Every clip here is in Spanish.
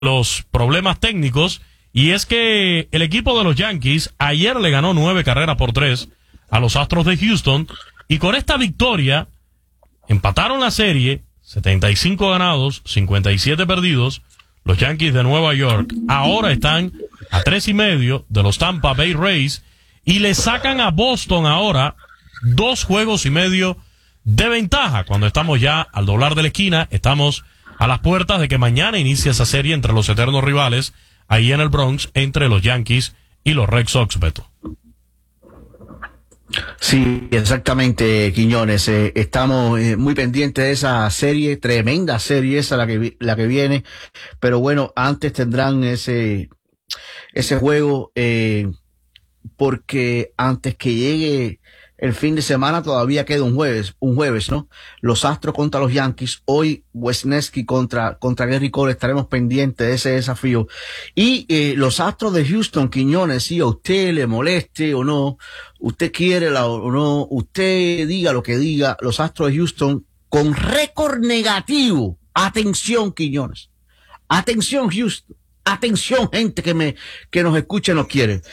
los problemas técnicos, y es que el equipo de los Yankees ayer le ganó 9-3 a los Astros de Houston, y con esta victoria empataron la serie, 75 ganados, 57 perdidos. Los Yankees de Nueva York ahora están a 3.5 de los Tampa Bay Rays, y le sacan a Boston ahora 2 juegos y medio de ventaja. Cuando estamos ya al doblar de la esquina, estamos a las puertas de que mañana inicie esa serie entre los eternos rivales ahí en el Bronx, entre los Yankees y los Red Sox, Beto. Sí, exactamente, Quiñones. Estamos muy pendientes de esa serie, tremenda serie esa la que viene. Pero bueno, antes tendrán ese juego, porque antes que llegue el fin de semana todavía queda un jueves, ¿no? Los Astros contra los Yankees. Hoy Wesneski contra Gary Cole. Estaremos pendientes de ese desafío. Y los Astros de Houston, Quiñones, si a usted le moleste o no, usted quiere o no, usted diga lo que diga, los Astros de Houston con récord negativo. Atención, Quiñones. Atención, Houston. Atención, gente que nos escucha y nos quiere.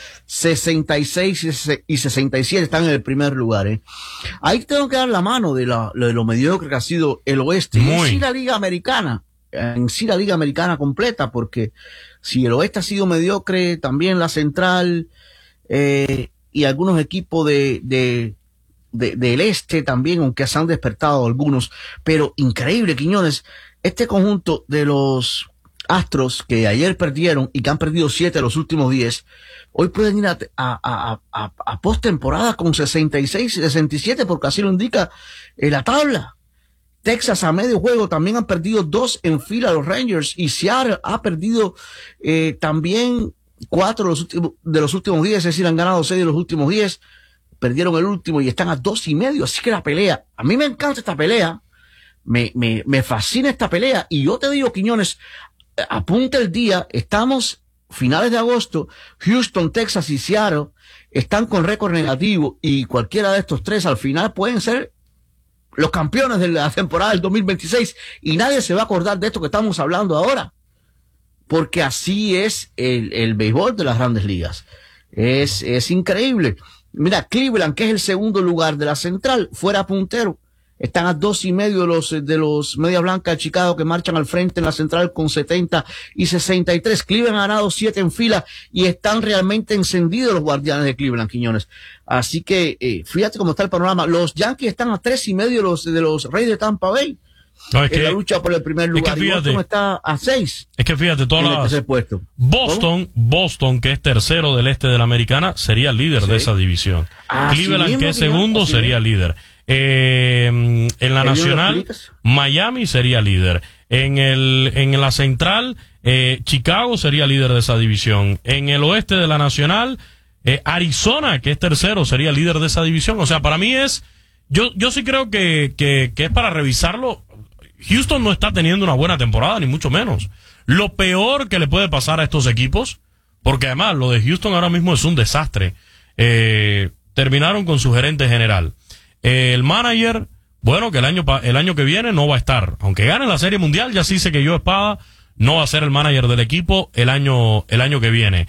66 y 67 están en el primer lugar, Ahí tengo que dar la mano de lo mediocre que ha sido el oeste. Y en sí la liga americana completa, porque si el oeste ha sido mediocre, también la central, y algunos equipos del este también, aunque se han despertado algunos. Pero increíble, Quiñones, este conjunto de los Astros, que ayer perdieron y que han perdido 7 de los últimos 10, hoy pueden ir a postemporada con 66 y 67, porque así lo indica la tabla. Texas a medio juego también han perdido 2 en fila los Rangers, y Seattle ha perdido también 4 de los últimos 10, es decir, han ganado 6 de los últimos 10, perdieron el último y están a 2.5, así que la pelea, a mí me encanta esta pelea, me fascina esta pelea, y yo te digo, Quiñones, apunta el día, estamos finales de agosto, Houston, Texas y Seattle están con récord negativo, y cualquiera de estos tres al final pueden ser los campeones de la temporada del 2026, y nadie se va a acordar de esto que estamos hablando ahora, porque así es el béisbol de las grandes ligas. Es increíble. Mira, Cleveland, que es el segundo lugar de la central, fuera puntero. Están a 2.5 de los Medias Blancas de Chicago, que marchan al frente en la central con 70 y 63. Cleveland ha ganado 7 en fila y están realmente encendidos los Guardianes de Cleveland, Quiñones. Así que fíjate cómo está el panorama. Los Yankees están a 3.5 de los Reyes de Tampa Bay. No, en la lucha por el primer lugar. Es que fíjate, Boston está a 6. Es que fíjate, puesto. Boston, que es tercero del este de la Americana, sería líder de esa división. Cleveland, que es segundo, sería líder. En la nacional, Miami sería líder. En la central, Chicago sería líder de esa división. En el oeste de la nacional, Arizona, que es tercero, sería líder de esa división. O sea, para mí yo sí creo que es para revisarlo. Houston no está teniendo una buena temporada, ni mucho menos. Lo peor que le puede pasar a estos equipos, porque además lo de Houston ahora mismo es un desastre. Terminaron con su gerente general. El manager, bueno, que el año que viene no va a estar. Aunque gane la Serie Mundial, ya se dice que Joe Espada no va a ser el manager del equipo el año que viene.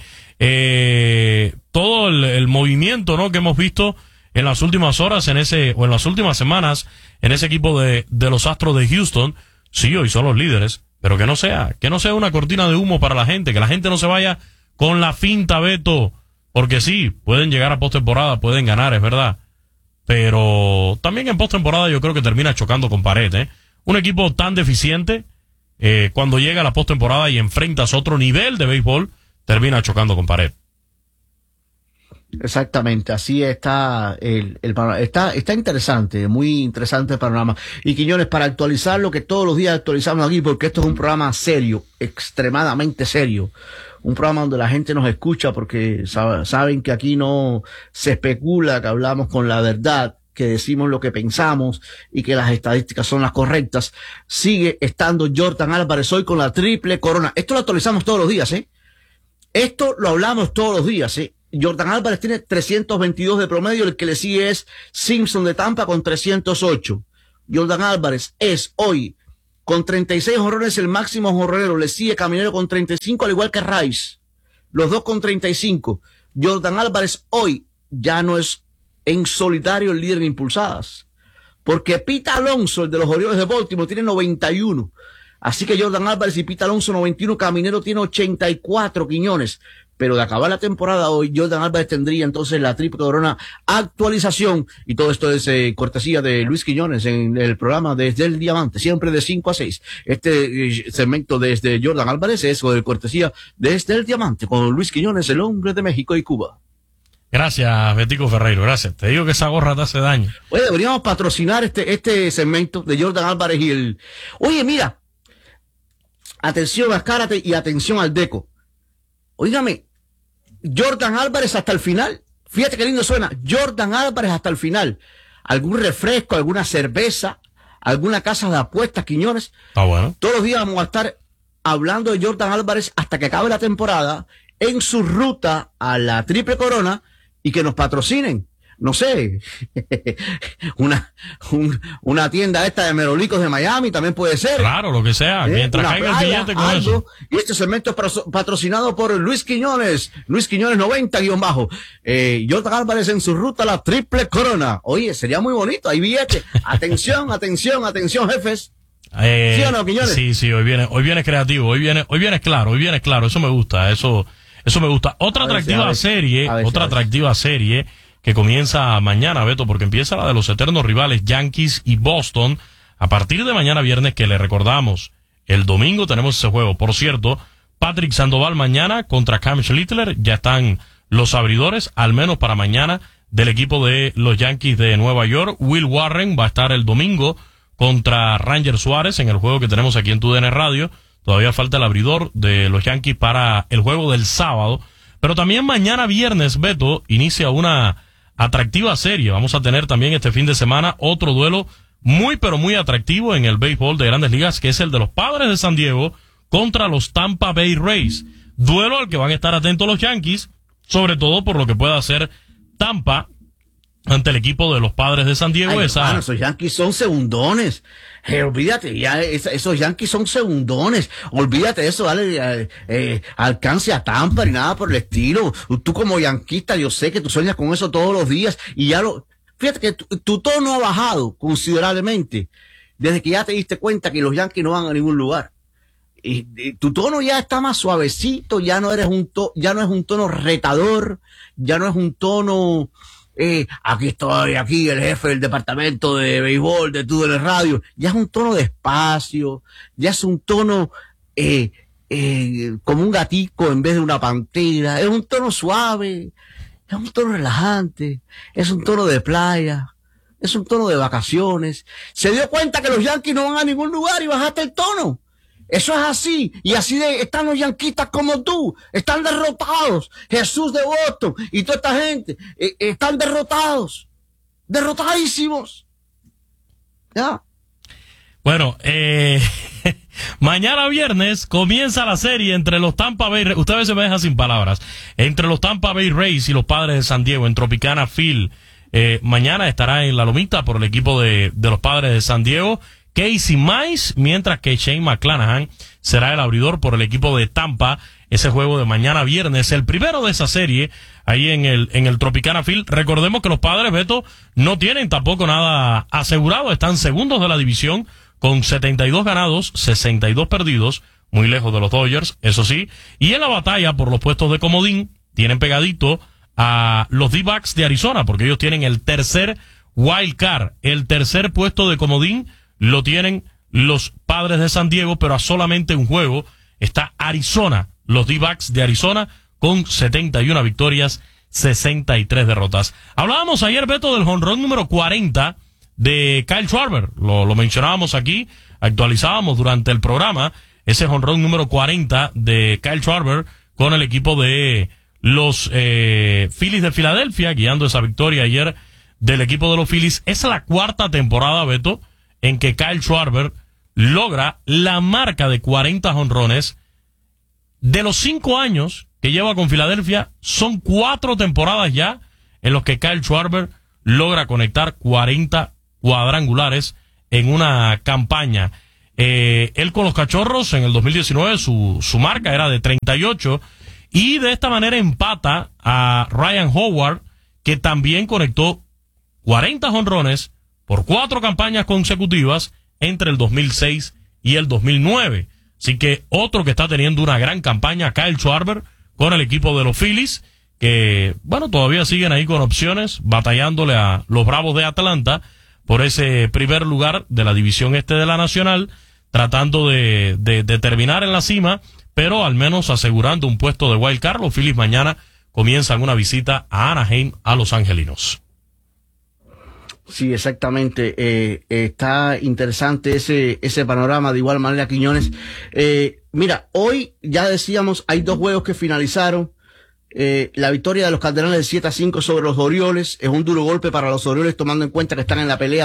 Todo el movimiento, ¿no?, que hemos visto en las últimas horas en las últimas semanas en ese equipo de los Astros de Houston, sí, hoy son los líderes, pero que no sea una cortina de humo para la gente, que la gente no se vaya con la finta, Beto, porque sí, pueden llegar a postemporada, pueden ganar, es verdad. Pero también en postemporada yo creo que termina chocando con pared, Un equipo tan deficiente, cuando llega a la postemporada y enfrentas otro nivel de béisbol, termina chocando con pared. Exactamente, así está está interesante, muy interesante el panorama. Y Quiñones, para actualizar lo que todos los días actualizamos aquí, porque esto es un programa serio, extremadamente serio. Un programa donde la gente nos escucha, porque saben que aquí no se especula, que hablamos con la verdad, que decimos lo que pensamos y que las estadísticas son las correctas. Sigue estando Yordan Álvarez hoy con la triple corona. Esto lo actualizamos todos los días, Esto lo hablamos todos los días, Yordan Álvarez tiene 322 de promedio, el que le sigue es Simpson de Tampa con 308. Yordan Álvarez es hoy con 36 jonrones, el máximo jonronero. Le sigue Caminero con 35, al igual que Rice. Los dos con 35. Jordan Álvarez hoy ya no es en solitario el líder en impulsadas, porque Pete Alonso, el de los Orioles de Baltimore, tiene 91. Así que Jordan Álvarez y Pete Alonso 91, Caminero tiene 84, Quiñones. Pero de acabar la temporada hoy, Jordan Álvarez tendría entonces la triple corona actualización. Y todo esto es cortesía de Luis Quiñones en el programa Desde el Diamante, siempre de 5 a 6. Este segmento desde Jordan Álvarez es cortesía Desde el Diamante, con Luis Quiñones, el hombre de México y Cuba. Gracias, Betico Ferreiro, gracias. Te digo que esa gorra te hace daño. Oye, deberíamos patrocinar este segmento de Jordan Álvarez y el... Oye, mira, atención a Azcárate y atención al Deco. Óigame, Jordan Álvarez hasta el final. Fíjate qué lindo suena. Jordan Álvarez hasta el final. Algún refresco, alguna cerveza, alguna casa de apuestas, Quiñones. Ah, bueno. Todos los días vamos a estar hablando de Jordan Álvarez hasta que acabe la temporada en su ruta a la triple corona y que nos patrocinen. No sé, una tienda esta de merolicos de Miami también puede ser. Claro, lo que sea, mientras caiga el billete con algo, eso. Y este segmento es patrocinado por Luis Quiñones 90-bajo. Jordan Álvarez en su ruta a la triple corona. Oye, sería muy bonito, hay billete. Atención, jefes. ¿Sí o no, Quiñones? Sí, hoy viene creativo, hoy viene claro, eso me gusta, eso me gusta. Otra atractiva serie que comienza mañana, Beto, porque empieza la de los eternos rivales Yankees y Boston a partir de mañana viernes, que le recordamos, el domingo tenemos ese juego. Por cierto, Patrick Sandoval mañana contra Cam Schlittler, ya están los abridores, al menos para mañana, del equipo de los Yankees de Nueva York. Will Warren va a estar el domingo contra Ranger Suárez en el juego que tenemos aquí en TUDN Radio. Todavía falta el abridor de los Yankees para el juego del sábado. Pero también mañana viernes, Beto, inicia una atractiva serie. Vamos a tener también este fin de semana otro duelo muy pero muy atractivo en el béisbol de Grandes Ligas, que es el de los Padres de San Diego contra los Tampa Bay Rays. Duelo al que van a estar atentos los Yankees, sobre todo por lo que pueda hacer Tampa ante el equipo de los Padres de San Diego. Esos Yankees son segundones. Olvídate, ya esos Yankees son segundones. Olvídate de eso, dale alcance a Tampa ni nada por el estilo. Tú como yanquista, yo sé que tú sueñas con eso todos los días y fíjate que tu tono ha bajado considerablemente desde que ya te diste cuenta que los Yankees no van a ningún lugar. Y tu tono ya está más suavecito, ya no es un tono retador, ya no es un tono aquí estoy, aquí el jefe del departamento de béisbol de TUDN Radio. Ya es un tono despacio, ya es un tono como un gatico en vez de una pantera. Es un tono suave, es un tono relajante, es un tono de playa, es un tono de vacaciones. Se dio cuenta que los Yankees no van a ningún lugar y bajaste el tono. Eso es así, y así están los yanquistas como tú, están derrotados. Jesús de Boston y toda esta gente están derrotadísimos. Ya. Bueno, mañana viernes comienza la serie entre los Tampa Bay Rays. Usted a veces me deja sin palabras. Entre los Tampa Bay Rays y los Padres de San Diego en Tropicana Field. Mañana estará en la lomita por el equipo de los Padres de San Diego Casey Mize, mientras que Shane McClanahan será el abridor por el equipo de Tampa. Ese juego de mañana viernes, el primero de esa serie, ahí en el Tropicana Field. Recordemos que los Padres, Beto, no tienen tampoco nada asegurado. Están segundos de la división con 72 ganados, 62 perdidos, muy lejos de los Dodgers, eso sí. Y en la batalla por los puestos de comodín, tienen pegadito a los D-Backs de Arizona, porque ellos tienen el tercer wild card, el tercer puesto de comodín lo tienen los Padres de San Diego, pero a solamente un juego está Arizona, los D-Backs de Arizona, con 71 victorias, 63 derrotas. Hablábamos ayer, Beto, del jonrón número 40 de Kyle Schwarber. Lo mencionábamos aquí, actualizábamos durante el programa ese jonrón número 40 de Kyle Schwarber con el equipo de los Phillies de Filadelfia, guiando esa victoria ayer del equipo de los Phillies. Es la cuarta temporada, Beto, en que Kyle Schwarber logra la marca de 40 jonrones. De los 5 años que lleva con Filadelfia, son 4 temporadas ya en los que Kyle Schwarber logra conectar 40 cuadrangulares en una campaña. Él con los Cachorros en el 2019 su marca era de 38 y de esta manera empata a Ryan Howard, que también conectó 40 jonrones por 4 campañas consecutivas entre el 2006 y el 2009. Así que otro que está teniendo una gran campaña, Kyle Schwarber, con el equipo de los Phillies, que, bueno, todavía siguen ahí con opciones, batallándole a los Bravos de Atlanta por ese primer lugar de la división este de la Nacional, tratando de terminar en la cima, pero al menos asegurando un puesto de wild card. Los Phillies mañana comienzan una visita a Anaheim, a los angelinos. Sí, exactamente. Está interesante ese panorama. De igual manera, Quiñones. Mira, hoy ya decíamos, hay 2 juegos que finalizaron. La victoria de los Cardenales de 7-5 sobre los Orioles es un duro golpe para los Orioles, tomando en cuenta que están en la pelea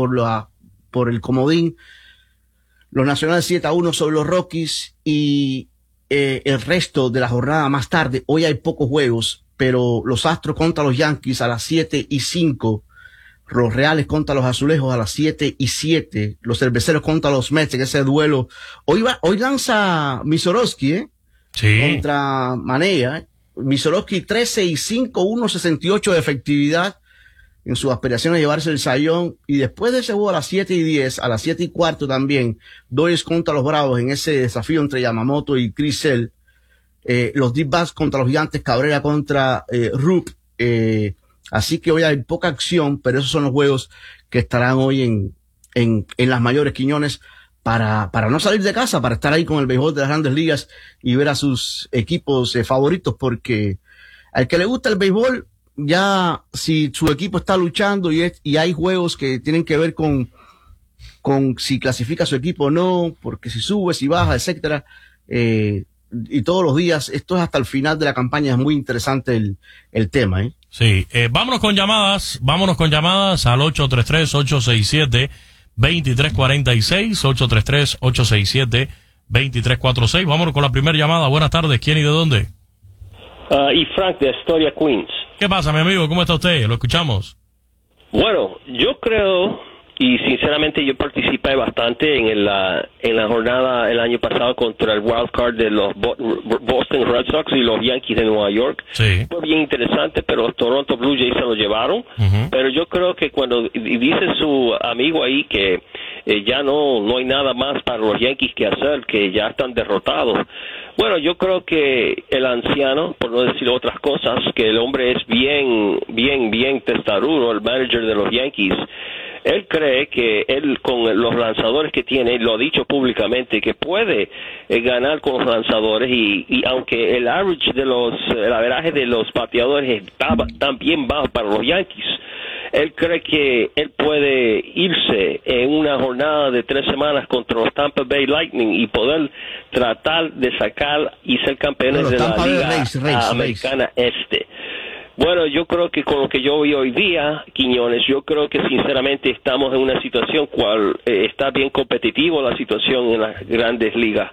por el comodín. Los Nacionales 7-1 sobre los Rockies y el resto de la jornada más tarde. Hoy hay pocos juegos, pero los Astros contra los Yankees a las 7-5. Los Reales contra los Azulejos a las 7-7. Los Cerveceros contra los Mets en ese duelo. Hoy lanza Misorowski, Sí. Contra Manea, Misorowski 13-5, 1.68 de efectividad en sus aspiraciones a llevarse el Sayón. Y después de ese juego a las 7-10, a las 7:15 también, Dodgers contra los Bravos en ese desafío entre Yamamoto y Chris Sale. Los D-backs contra los Gigantes, Cabrera contra Rupp. Así que hoy hay poca acción, pero esos son los juegos que estarán hoy en las mayores, Quiñones, para no salir de casa, para estar ahí con el béisbol de las Grandes Ligas y ver a sus equipos favoritos, porque al que le gusta el béisbol, ya si su equipo está luchando y hay juegos que tienen que ver con si clasifica su equipo o no, porque si sube, si baja, etcétera, y todos los días, esto es hasta el final de la campaña, es muy interesante el tema, ¿eh? Sí, vámonos con llamadas al 833-867-2346, 833-867-2346. Vámonos con la primera llamada. Buenas tardes, ¿quién y de dónde? Y Frank de Astoria, Queens. ¿Qué pasa, mi amigo? ¿Cómo está usted? Lo escuchamos. Bueno, yo creo, y sinceramente yo participé bastante en la jornada el año pasado contra el wild card de los Boston Red Sox y los Yankees de Nueva York. Sí. Fue bien interesante, pero los Toronto Blue Jays se lo llevaron. Uh-huh. Pero yo creo que cuando dice su amigo ahí que ya no hay nada más para los Yankees que hacer, que ya están derrotados. Bueno, yo creo que el anciano, por no decir otras cosas, que el hombre es bien testarudo, el manager de los Yankees. Él cree que él, con los lanzadores que tiene, lo ha dicho públicamente, que puede ganar con los lanzadores y aunque el average el averaje de los bateadores está también bajo para los Yankees, él cree que él puede irse en una jornada de 3 semanas contra los Tampa Bay Lightning y poder tratar de sacar y ser campeones de la Liga Americana Este. Bueno, yo creo que con lo que yo vi hoy día, Quiñones, yo creo que sinceramente estamos en una situación cual está bien competitivo la situación en las grandes ligas.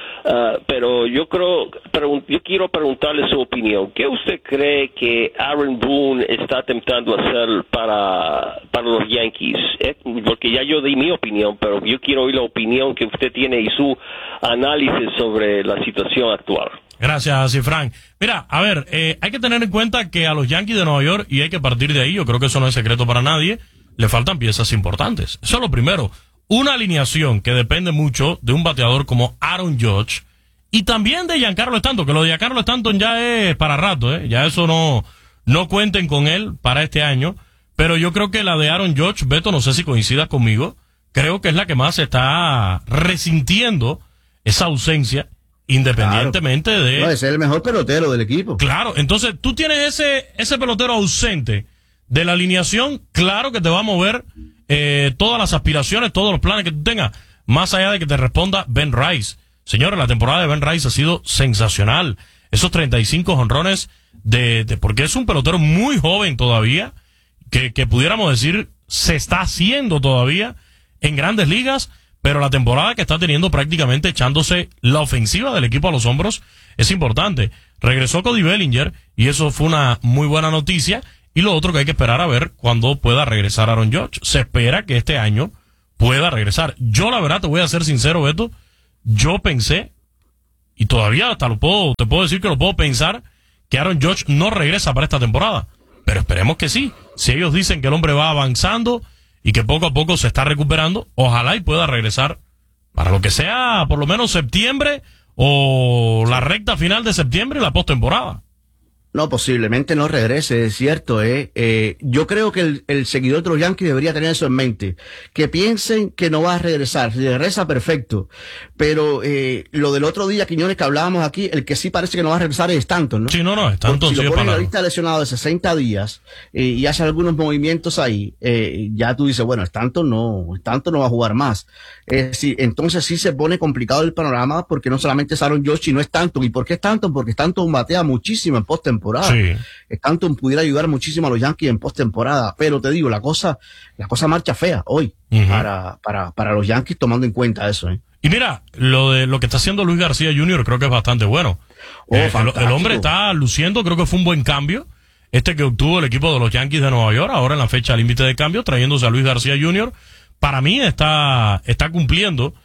Pero yo quiero preguntarle su opinión. ¿Qué usted cree que Aaron Boone está tentando hacer para los Yankees? Porque ya yo di mi opinión, pero yo quiero oír la opinión que usted tiene y su análisis sobre la situación actual. Gracias, Cifrán. Mira, a ver, hay que tener en cuenta que a los Yankees de Nueva York, y hay que partir de ahí, yo creo que eso no es secreto para nadie, le faltan piezas importantes. Eso es lo primero. Una alineación que depende mucho de un bateador como Aaron Judge y también de Giancarlo Stanton, que lo de Giancarlo Stanton ya es para rato, ya eso no cuenten con él para este año, pero yo creo que la de Aaron Judge, Beto, no sé si coincidas conmigo, creo que es la que más está resintiendo esa ausencia, independientemente de... No, ese es el mejor pelotero del equipo. Claro, entonces tú tienes ese pelotero ausente de la alineación, claro que te va a mover todas las aspiraciones, todos los planes que tú tengas, más allá de que te responda Ben Rice. Señores, la temporada de Ben Rice ha sido sensacional. Esos 35 jonrones porque es un pelotero muy joven todavía, que pudiéramos decir se está haciendo todavía en grandes ligas, pero la temporada que está teniendo prácticamente echándose la ofensiva del equipo a los hombros es importante. Regresó Cody Bellinger y eso fue una muy buena noticia. Y lo otro que hay que esperar a ver cuando pueda regresar Aaron Judge. Se espera que este año pueda regresar. Yo la verdad te voy a ser sincero, Beto, yo pensé, y todavía hasta te puedo decir que lo puedo pensar, que Aaron Judge no regresa para esta temporada. Pero esperemos que sí. Si ellos dicen que el hombre va avanzando y que poco a poco se está recuperando, ojalá y pueda regresar para lo que sea, por lo menos septiembre o la recta final de septiembre y la postemporada. No, posiblemente no regrese, es cierto. Yo creo que el seguidor de los Yankees debería tener eso en mente. Que piensen que no va a regresar. Si regresa, perfecto. Pero lo del otro día, Quiñones, que hablábamos aquí, el que sí parece que no va a regresar es Stanton, ¿no? Sí, no, Stanton si sí lo ponen en la para lista de lesionados de 60 días y hace algunos movimientos ahí, ya tú dices, bueno, Stanton no va a jugar más. Sí, entonces sí se pone complicado el panorama porque no solamente es Aaron Judge, sino es Stanton. ¿Y por qué Stanton? Porque Stanton batea muchísimo en postemporada. Sí. Stanton pudiera ayudar muchísimo a los Yankees en postemporada, pero te digo, la cosa marcha fea hoy para los Yankees, tomando en cuenta eso. Y mira, lo que está haciendo Luis García Jr. creo que es bastante bueno. El hombre está luciendo, creo que fue un buen cambio que obtuvo el equipo de los Yankees de Nueva York ahora en la fecha límite de cambio, trayéndose a Luis García Jr. Para mí está cumpliendo,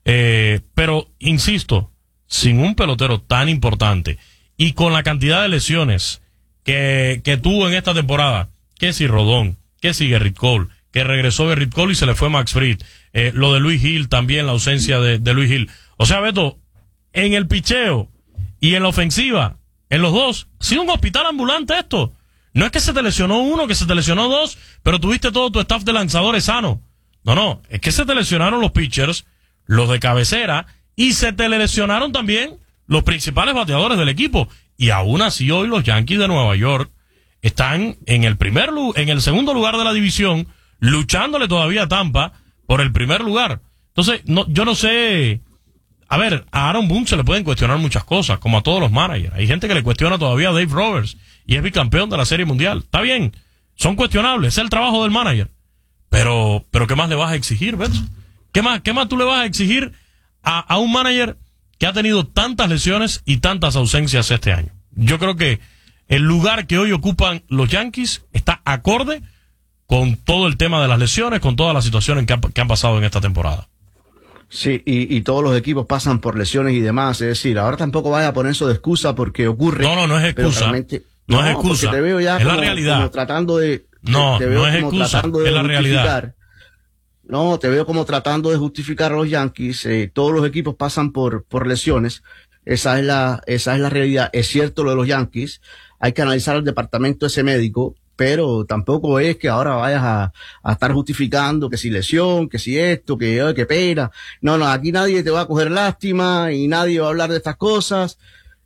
pero insisto, sin un pelotero tan importante y con la cantidad de lesiones que tuvo en esta temporada, que si Rodón, que si Gerrit Cole, que regresó Gerrit Cole y se le fue Max Fried, lo de Luis Gil también, la ausencia de Luis Gil. O sea, Beto, en el picheo y en la ofensiva, en los dos, ha sido un hospital ambulante esto. No es que se te lesionó uno, que se te lesionó dos, pero tuviste todo tu staff de lanzadores sano. No, es que se te lesionaron los pitchers, los de cabecera, y se te lesionaron también los principales bateadores del equipo. Y aún así hoy los Yankees de Nueva York están en el segundo lugar de la división, luchándole todavía a Tampa por el primer lugar. Entonces, yo no sé. A ver, a Aaron Boone se le pueden cuestionar muchas cosas, como a todos los managers. Hay gente que le cuestiona todavía a Dave Roberts y es bicampeón de la Serie Mundial. Está bien, son cuestionables, es el trabajo del manager. Pero ¿qué más le vas a exigir, Beto? ¿Qué más tú le vas a exigir a un manager que ha tenido tantas lesiones y tantas ausencias este año? Yo creo que el lugar que hoy ocupan los Yankees está acorde con todo el tema de las lesiones, con todas las situaciones que han pasado en esta temporada. Sí, y todos los equipos pasan por lesiones y demás. Es decir, ahora tampoco vaya a poner eso de excusa porque ocurre. No es excusa. No es excusa. Te veo ya es la realidad. Como tratando de... No es excusa, es la realidad. No, te veo como tratando de justificar a los Yankees. Todos los equipos pasan por lesiones. Esa es la realidad. Es cierto lo de los Yankees. Hay que analizar el departamento ese médico, pero tampoco es que ahora vayas a estar justificando que si lesión, que si esto, que pena. No, aquí nadie te va a coger lástima y nadie va a hablar de estas cosas.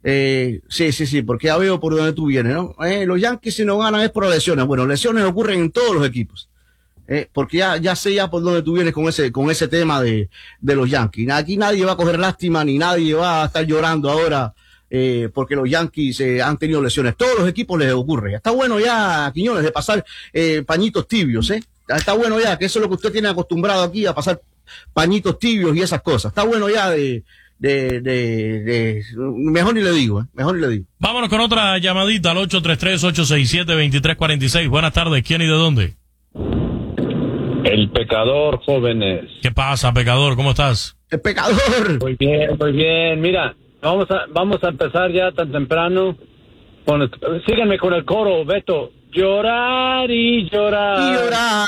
Sí, porque ya veo por dónde tú vienes, ¿no? Los Yankees si no ganan es por lesiones. Bueno, lesiones ocurren en todos los equipos. Porque ya sé por dónde tú vienes con ese tema de los Yankees. Aquí nadie va a coger lástima ni nadie va a estar llorando ahora porque los Yankees han tenido lesiones. Todos los equipos les ocurre. Está bueno ya, Quiñones, de pasar pañitos tibios, Está bueno ya, que eso es lo que usted tiene acostumbrado aquí, a pasar pañitos tibios y esas cosas. Está bueno ya mejor ni le digo. Vámonos con otra llamadita al 833-867-2346. Buenas tardes, ¿quién y de dónde? El pecador, jóvenes. ¿Qué pasa, pecador? ¿Cómo estás? El pecador. Muy bien. Mira, vamos a empezar ya tan temprano. Síganme con el coro, Beto. Llorar y llorar. Y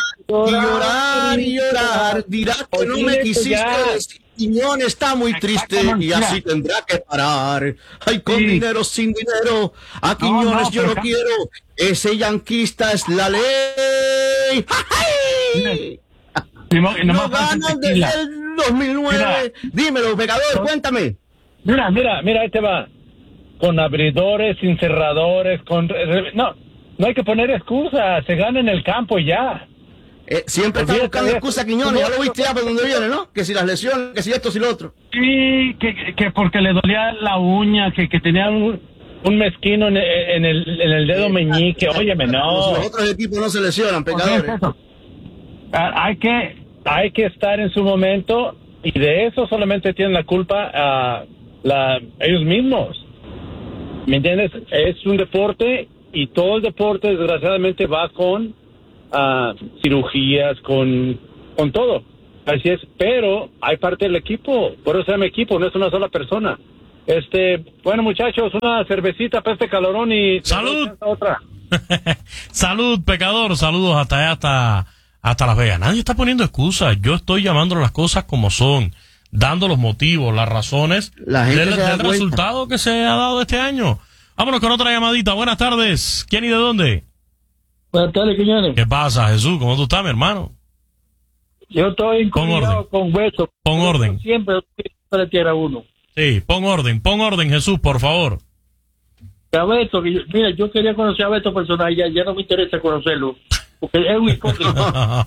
llorar. Dirás que no me quisiste decir. Quiñones está muy triste y así tendrá que parar. Ay, con dinero, sin dinero. A Quiñones yo no quiero. Ese yanquista es la ley. ¡Ay! No ganan desde el 2009. Mira. Dímelo, pecador, cuéntame. Mira, ahí te va. Con abridores, sin cerradores, no hay que poner excusas. Se gana en el campo y ya. Siempre está buscando excusa, Quiñones. Ya lo viste ya por donde viene, ¿no? Que si las lesiones, que si esto, si lo otro. Sí, que porque le dolía la uña, que tenía un mezquino en el dedo meñique. Óyeme, no. Los otros equipos no se lesionan, pecadores. Hay que estar en su momento y de eso solamente tienen la culpa ellos mismos. ¿Me entiendes? Es un deporte y todo el deporte desgraciadamente va con cirugías, con todo. Así es, pero hay parte del equipo, por eso se llama equipo, no es una sola persona. Bueno, muchachos, una cervecita para este calorón y... ¡Salud! Otra. Salud, pecador, saludos hasta allá, hasta Las Vegas. Nadie está poniendo excusas, yo estoy llamando las cosas como son, dando los motivos, las razones del resultado que se ha dado este año. Vámonos con otra llamadita. Buenas tardes. ¿Quién y de dónde? Buenas tardes, Quiñones. ¿Qué pasa, Jesús? ¿Cómo tú estás, mi hermano? Yo estoy inconformado con Beto. Pon orden. Siempre le tira uno. Sí, pon orden, Jesús, por favor. A Beto, mira, yo quería conocer a Beto personal, ya no me interesa conocerlo, porque es un hipócrita.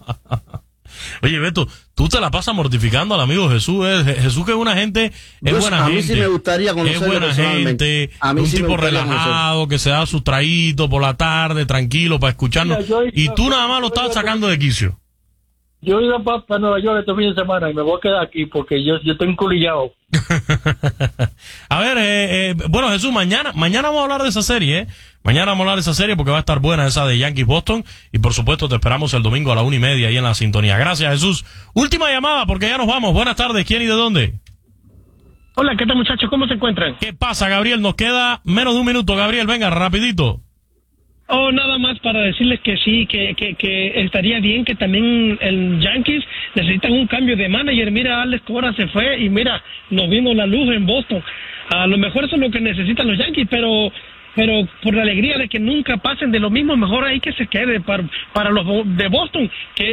Oye, Beto, tú te la pasas mortificando al amigo Jesús. Jesús que es una gente, es buena gente. A mí sí me gustaría conocerlo. Es buena gente, un tipo relajado, que se da sus traguitos por la tarde, tranquilo, para escucharnos. Y tú nada más lo estás sacando de quicio. Yo he ido para Nueva York este fin de semana y me voy a quedar aquí porque yo estoy enculillado. A ver, bueno, Jesús, mañana vamos a hablar de esa serie, Mañana vamos a hablar de esa serie porque va a estar buena esa de Yankees Boston. Y por supuesto te esperamos el domingo a la 1:30 ahí en la sintonía. Gracias, Jesús. Última llamada porque ya nos vamos. Buenas tardes. ¿Quién y de dónde? Hola, ¿qué tal, muchachos? ¿Cómo se encuentran? ¿Qué pasa, Gabriel? Nos queda menos de un minuto. Gabriel, venga, rapidito. Nada más para decirles que sí, que estaría bien, que también el Yankees necesitan un cambio de manager. Mira, Alex Cora se fue y mira, nos vino la luz en Boston. A lo mejor eso es lo que necesitan los Yankees, pero por la alegría de que nunca pasen de lo mismo, mejor ahí que se quede para los de Boston,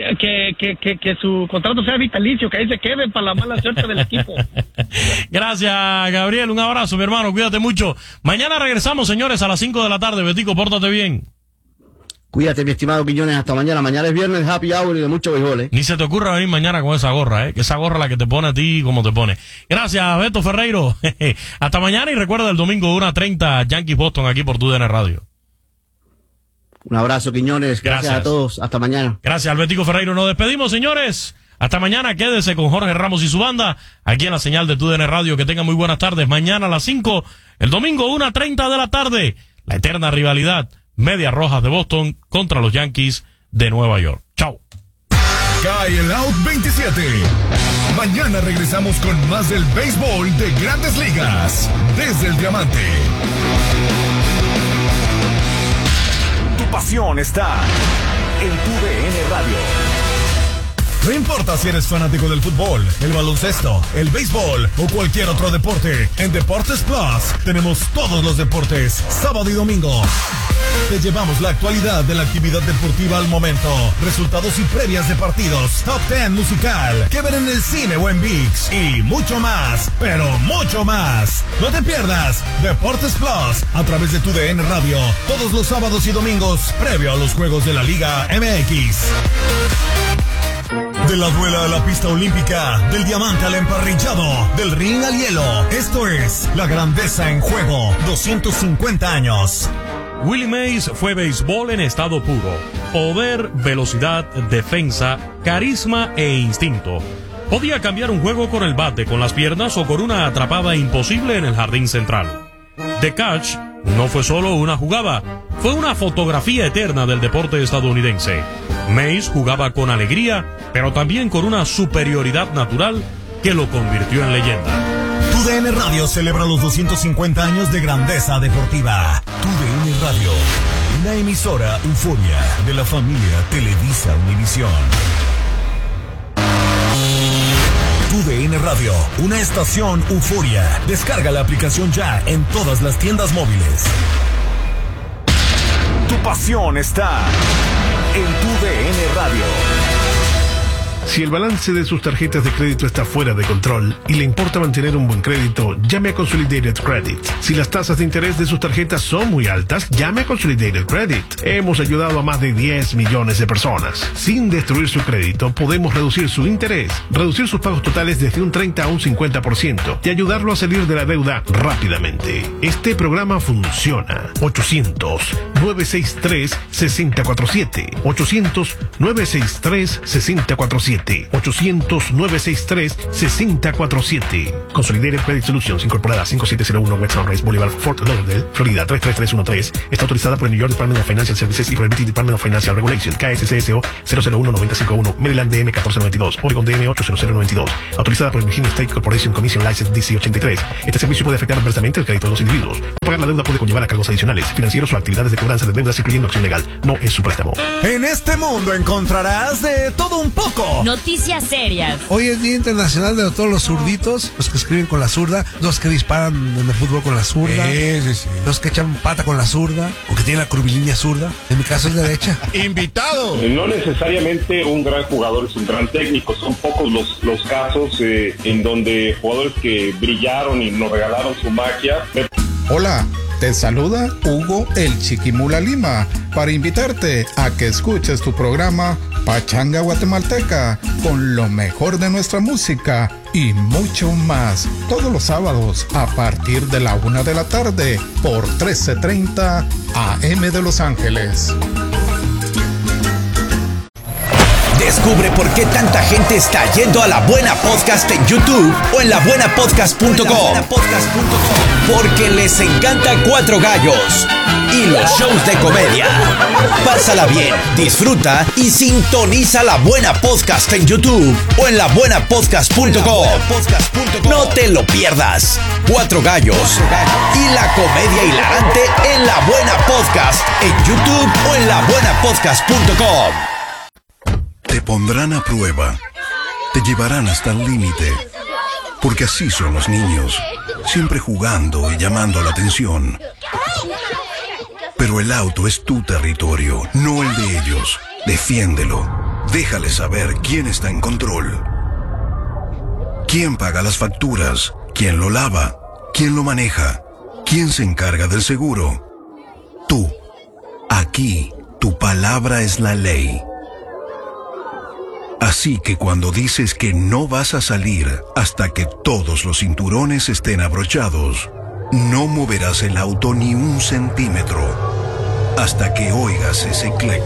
que su contrato sea vitalicio, que ahí se quede para la mala suerte del equipo. Gracias, Gabriel, un abrazo, mi hermano, cuídate mucho. Mañana regresamos, señores, a las 5 de la tarde. Betico, pórtate bien. Cuídate, mi estimado Quiñones, hasta mañana. Mañana es viernes, happy hour y de mucho béisbol, Ni se te ocurra venir mañana con esa gorra, que esa gorra es la que te pone a ti como te pone. Gracias, Beto Ferreiro. Hasta mañana y recuerda el domingo 1:30 Yankees Boston aquí por TUDN Radio. Un abrazo, Quiñones. Gracias a todos. Hasta mañana. Gracias, Albetico Ferreiro. Nos despedimos, señores. Hasta mañana. Quédese con Jorge Ramos y su banda aquí en la señal de TUDN Radio. Que tengan muy buenas tardes. Mañana a las 5, el domingo 1:30 de la tarde. La eterna rivalidad. Medias Rojas de Boston contra los Yankees de Nueva York. Chao. Cae el Out 27. Mañana regresamos con más del béisbol de Grandes Ligas desde el Diamante. Tu pasión está en TUDN Radio. No importa si eres fanático del fútbol, el baloncesto, el béisbol o cualquier otro deporte, en Deportes Plus tenemos todos los deportes, sábado y domingo. Te llevamos la actualidad de la actividad deportiva al momento, resultados y previas de partidos, top 10 musical, que ver en el cine o en ViX y mucho más, pero mucho más. No te pierdas Deportes Plus a través de TUDN Radio, todos los sábados y domingos, previo a los Juegos de la Liga MX. De la duela a la pista olímpica, del diamante al emparrillado, del ring al hielo. Esto es La Grandeza en Juego, 250 años. Willie Mays fue béisbol en estado puro. Poder, velocidad, defensa, carisma e instinto. Podía cambiar un juego con el bate, con las piernas o con una atrapada imposible en el jardín central. The Catch no fue solo una jugada, fue una fotografía eterna del deporte estadounidense. Mays jugaba con alegría, pero también con una superioridad natural que lo convirtió en leyenda. TUDN Radio celebra los 250 años de grandeza deportiva. TUDN Radio, una emisora euforia de la familia Televisa Univisión. TUDN Radio, una estación euforia. Descarga la aplicación ya en todas las tiendas móviles. Tu pasión está en TUDN Radio. Si el balance de sus tarjetas de crédito está fuera de control y le importa mantener un buen crédito, llame a Consolidated Credit. Si las tasas de interés de sus tarjetas son muy altas, llame a Consolidated Credit. Hemos ayudado a más de 10 millones de personas. Sin destruir su crédito, podemos reducir su interés, reducir sus pagos totales desde un 30 a un 50% y ayudarlo a salir de la deuda rápidamente. Este programa funciona. 800 800-963-6047. 800-963-6047. 800-963-6047. Consolidated Credit Solutions, incorporada 5701 West Sunrise Boulevard, Fort Lauderdale, Florida 33313. Está autorizada por el New York Department of Financial Services y por el British Department of Financial Regulation. KSCSO 001-951. Maryland DM 1492. Oregon DM 80092. Autorizada por el Virginia State Corporation Commission License DC 83. Este servicio puede afectar adversamente el crédito de los individuos. Pagar la deuda puede conllevar a cargos adicionales, financieros o actividades de cobranza de deudas, incluyendo acción legal. No es su préstamo. En este mundo encontrarás de todo un poco. Noticias serias. Hoy es Día Internacional de todos los zurditos, los que escriben con la zurda, los que disparan en el fútbol con la zurda, los que echan pata con la zurda, o que tienen la curvilínea zurda. En mi caso es derecha. ¡Invitado! No necesariamente un gran jugador es un gran técnico. Son pocos los casos en donde jugadores que brillaron y nos regalaron su magia. Hola, te saluda Hugo el Chiquimula Lima para invitarte a que escuches tu programa Pachanga Guatemalteca con lo mejor de nuestra música y mucho más todos los sábados a partir de la 1 de la tarde por 1330 AM de Los Ángeles. Descubre por qué tanta gente está yendo a La Buena Podcast en YouTube o en labuenapodcast.com. Porque les encanta Cuatro Gallos y los shows de comedia. Pásala bien, disfruta y sintoniza La Buena Podcast en YouTube o en labuenapodcast.com. No te lo pierdas. Cuatro Gallos y la comedia hilarante en La Buena Podcast en YouTube o en labuenapodcast.com. Te pondrán a prueba, te llevarán hasta el límite, porque así son los niños, siempre jugando y llamando la atención. Pero el auto es tu territorio, no el de ellos. Defiéndelo, déjales saber quién está en control. ¿Quién paga las facturas? ¿Quién lo lava? ¿Quién lo maneja? ¿Quién se encarga del seguro? Tú. Aquí, tu palabra es la ley. Así que cuando dices que no vas a salir hasta que todos los cinturones estén abrochados, no moverás el auto ni un centímetro hasta que oigas ese clic.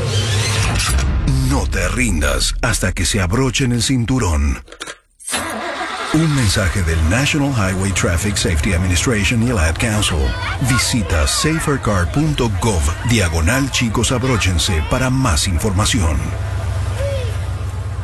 No te rindas hasta que se abrochen el cinturón. Un mensaje del National Highway Traffic Safety Administration y el Ad Council. Visita safercar.gov/chicos abróchense para más información.